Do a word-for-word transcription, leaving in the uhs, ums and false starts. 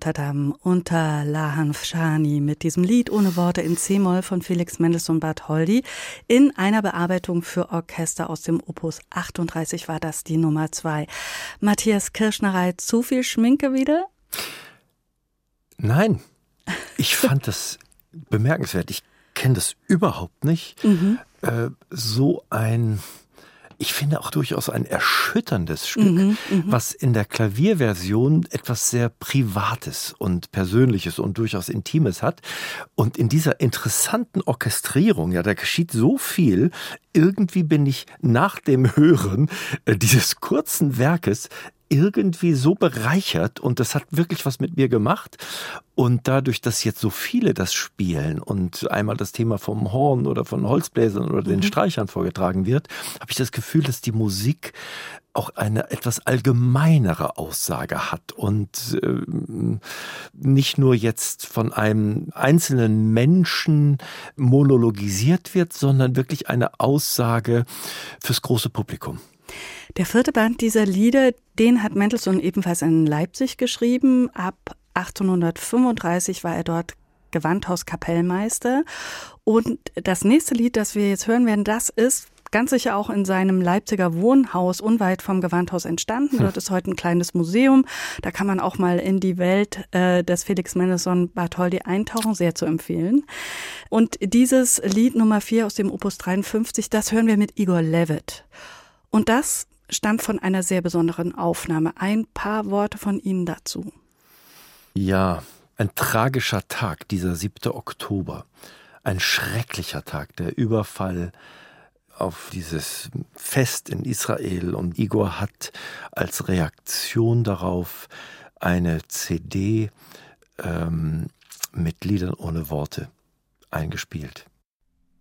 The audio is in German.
Rotterdam unter Lahan Fshani mit diesem Lied ohne Worte in C-Moll von Felix Mendelssohn Bartholdy. In einer Bearbeitung für Orchester aus dem Opus achtunddreißig war das die Nummer zwei. Matthias Kirschner-Reit, zu viel Schminke wieder? Nein, ich fand das bemerkenswert. Ich kenne das überhaupt nicht. Mhm. Äh, so ein... Ich finde auch durchaus ein erschütterndes Stück, mhm, was in der Klavierversion etwas sehr Privates und Persönliches und durchaus Intimes hat. Und in dieser interessanten Orchestrierung, ja, da geschieht so viel. Irgendwie bin ich nach dem Hören äh, dieses kurzen Werkes irgendwie so bereichert und das hat wirklich was mit mir gemacht. Und dadurch, dass jetzt so viele das spielen und einmal das Thema vom Horn oder von Holzbläsern oder den Streichern vorgetragen wird, habe ich das Gefühl, dass die Musik auch eine etwas allgemeinere Aussage hat und äh, nicht nur jetzt von einem einzelnen Menschen monologisiert wird, sondern wirklich eine Aussage fürs große Publikum. Der vierte Band dieser Lieder, den hat Mendelssohn ebenfalls in Leipzig geschrieben. Ab achtzehnhundertfünfunddreißig war er dort Gewandhauskapellmeister. Und das nächste Lied, das wir jetzt hören werden, das ist ganz sicher auch in seinem Leipziger Wohnhaus unweit vom Gewandhaus entstanden. Dort ist heute ein kleines Museum. Da kann man auch mal in die Welt äh, des Felix Mendelssohn Bartholdy eintauchen, sehr zu empfehlen. Und dieses Lied Nummer vier aus dem Opus dreiundfünfzig, das hören wir mit Igor Levit. Und das stammt von einer sehr besonderen Aufnahme. Ein paar Worte von Ihnen dazu. Ja, ein tragischer Tag, dieser siebte Oktober. Ein schrecklicher Tag, der Überfall auf dieses Fest in Israel. Und Igor hat als Reaktion darauf eine C D ähm, mit Liedern ohne Worte eingespielt.